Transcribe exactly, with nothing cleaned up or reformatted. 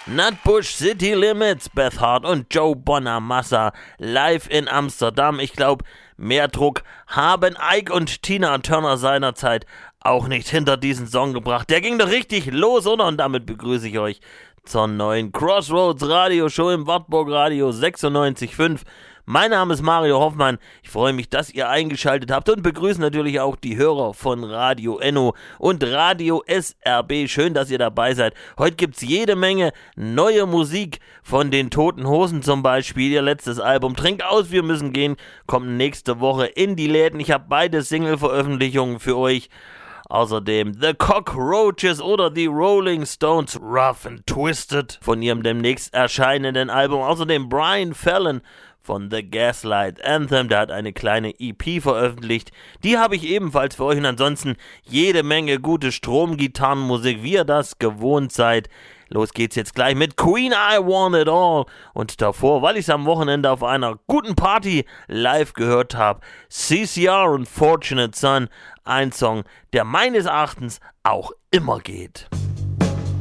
Nutbush City Limits, Beth Hart und Joe Bonamassa live in Amsterdam. Ich glaube, mehr Druck haben Ike und Tina Turner seinerzeit auch nicht hinter diesen Song gebracht. Der ging doch richtig los, oder? Und damit begrüße ich euch zur neuen Crossroads Radioshow im Wartburg Radio sechsundneunzig Komma fünf. Mein Name ist Mario Hoffmann. Ich freue mich, dass ihr eingeschaltet habt und begrüße natürlich auch die Hörer von Radio Enno und Radio S R B. Schön, dass ihr dabei seid. Heute gibt es jede Menge neue Musik von den Toten Hosen zum Beispiel. Ihr letztes Album Trink aus, wir müssen gehen kommt nächste Woche in die Läden. Ich habe beide Single-Veröffentlichungen für euch. Außerdem The Cockroaches oder die Rolling Stones Rough and Twisted von ihrem demnächst erscheinenden Album. Außerdem Brian Fallon von The Gaslight Anthem, der hat eine kleine E P veröffentlicht. Die habe ich ebenfalls für euch und ansonsten jede Menge gute Stromgitarrenmusik, wie ihr das gewohnt seid. Los geht's jetzt gleich mit Queen, I Want It All. Und davor, weil ich es am Wochenende auf einer guten Party live gehört habe, C C R und Fortunate Son, ein Song, der meines Erachtens auch immer geht.